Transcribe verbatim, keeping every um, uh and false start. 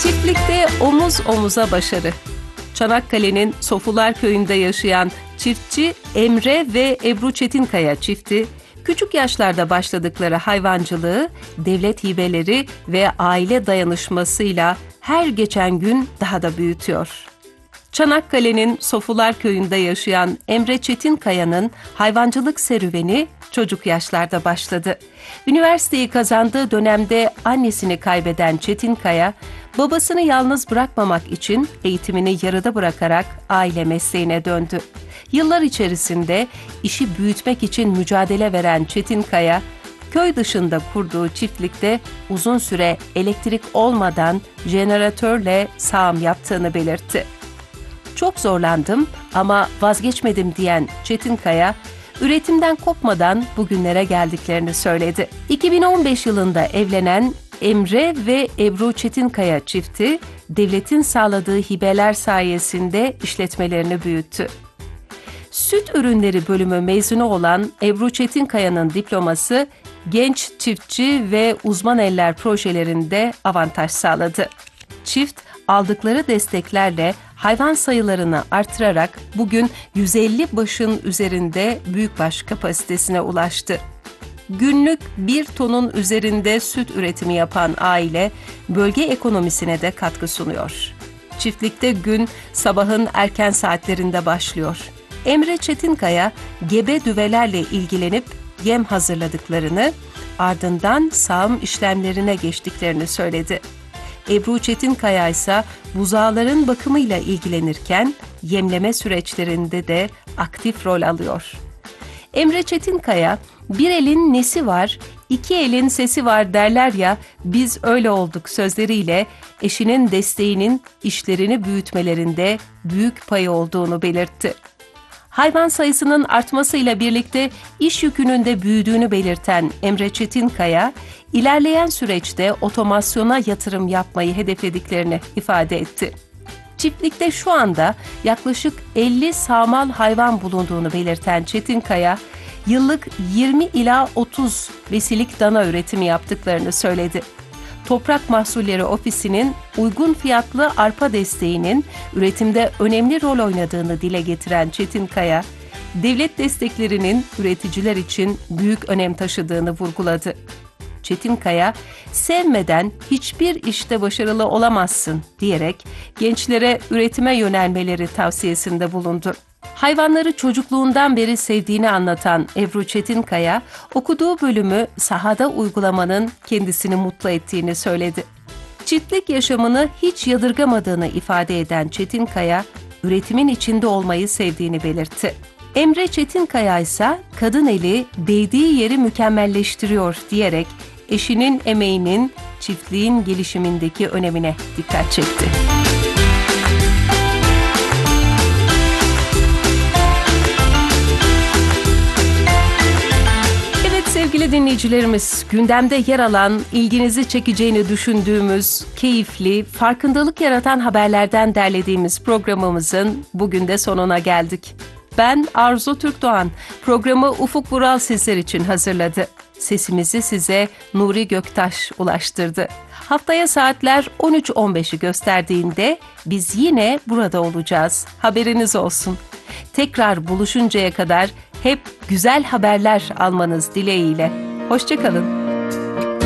Çiftlikte omuz omuza başarı. Çanakkale'nin Sofular Köyü'nde yaşayan çiftçi Emre ve Ebru Çetinkaya çifti, küçük yaşlarda başladıkları hayvancılığı, devlet hibeleri ve aile dayanışmasıyla her geçen gün daha da büyütüyor. Çanakkale'nin Sofular Köyü'nde yaşayan Emre Çetinkaya'nın hayvancılık serüveni çocuk yaşlarda başladı. Üniversiteyi kazandığı dönemde annesini kaybeden Çetinkaya, babasını yalnız bırakmamak için eğitimini yarıda bırakarak aile mesleğine döndü. Yıllar içerisinde işi büyütmek için mücadele veren Çetinkaya, köy dışında kurduğu çiftlikte uzun süre elektrik olmadan jeneratörle sağım yaptığını belirtti. "Çok zorlandım ama vazgeçmedim" diyen Çetinkaya, üretimden kopmadan bugünlere geldiklerini söyledi. iki bin on beş yılında evlenen Emre ve Ebru Çetinkaya çifti, devletin sağladığı hibeler sayesinde işletmelerini büyüttü. Süt ürünleri bölümü mezunu olan Ebru Çetinkaya'nın diploması, genç çiftçi ve uzman eller projelerinde avantaj sağladı. Çift, aldıkları desteklerle hayvan sayılarını artırarak bugün yüz elli başın üzerinde büyükbaş kapasitesine ulaştı. Günlük bir tonun üzerinde süt üretimi yapan aile, bölge ekonomisine de katkı sunuyor. Çiftlikte gün sabahın erken saatlerinde başlıyor. Emre Çetinkaya, gebe düvelerle ilgilenip yem hazırladıklarını, ardından sağım işlemlerine geçtiklerini söyledi. Ebru Çetinkaya ise buzağların bakımıyla ilgilenirken yemleme süreçlerinde de aktif rol alıyor. Emre Çetinkaya, "Bir elin nesi var, iki elin sesi var" derler ya, biz öyle olduk sözleriyle eşinin desteğinin işlerini büyütmelerinde büyük payı olduğunu belirtti. Hayvan sayısının artmasıyla birlikte iş yükünün de büyüdüğünü belirten Emre Çetinkaya, ilerleyen süreçte otomasyona yatırım yapmayı hedeflediklerini ifade etti. Çiftlikte şu anda yaklaşık elli sağmal hayvan bulunduğunu belirten Çetinkaya, yıllık yirmi ila otuz besilik dana üretimi yaptıklarını söyledi. Toprak Mahsulleri Ofisi'nin uygun fiyatlı arpa desteğinin üretimde önemli rol oynadığını dile getiren Çetinkaya, devlet desteklerinin üreticiler için büyük önem taşıdığını vurguladı. Çetinkaya, "Sevmeden hiçbir işte başarılı olamazsın" diyerek gençlere üretime yönelmeleri tavsiyesinde bulundu. Hayvanları çocukluğundan beri sevdiğini anlatan Ebru Çetinkaya, okuduğu bölümü sahada uygulamanın kendisini mutlu ettiğini söyledi. Çiftlik yaşamını hiç yadırgamadığını ifade eden Çetinkaya, üretimin içinde olmayı sevdiğini belirtti. Emre Çetinkaya ise "Kadın eli değdiği yeri mükemmelleştiriyor" diyerek eşinin emeğinin çiftliğin gelişimindeki önemine dikkat çekti. Sevgili dinleyicilerimiz, gündemde yer alan, ilginizi çekeceğini düşündüğümüz, keyifli, farkındalık yaratan haberlerden derlediğimiz programımızın bugün de sonuna geldik. Ben Arzu Türkdoğan, programı Ufuk Vural sizler için hazırladı. Sesimizi size Nuri Göktaş ulaştırdı. Haftaya saatler on üç on beşi gösterdiğinde biz yine burada olacağız. Haberiniz olsun. Tekrar buluşuncaya kadar hep güzel haberler almanız dileğiyle. Hoşça kalın.